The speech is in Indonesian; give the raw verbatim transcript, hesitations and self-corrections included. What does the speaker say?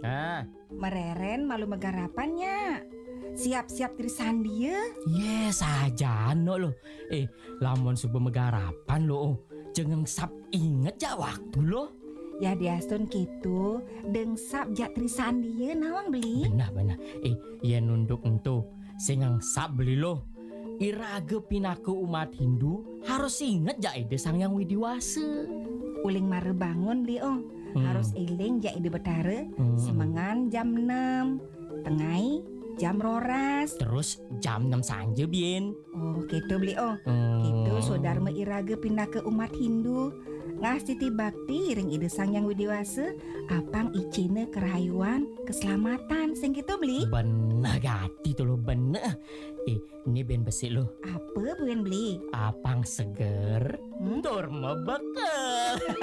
Ah, Mereren malu megarapannya. Siap-siap tirisan dia. yes aja no lo. Eh, lamun subuh megarapan lo. Oh. Jangan sap inget ja waktu lo. Ya diastun gitu. Dengsap jak tirisan dia nawang beli. Benar-benar. Eh, ya nunduk ento. Sengang sap beli lo. Iraga pinaku umat Hindu harus inget ja ide sang yang widiwasa. Uling mare bangun beli oh. Hmm. Harus iling jak ide betara. Hmm. Semengan jam enam. Tengai jam roras. Terus jam enam sanja bien. Oh gitu beli oh. Hmm. Gitu saudara iraga pindah ke umat Hindu. Ngasih bakti ring ide sang yang widiwasa. Apang icine kerayuan keselamatan sing gitu beli. Bener gati tuh lo bener. Eh, ini ben besi lo. Apa buen beli? Apang seger. Hmm? Tur mebeke.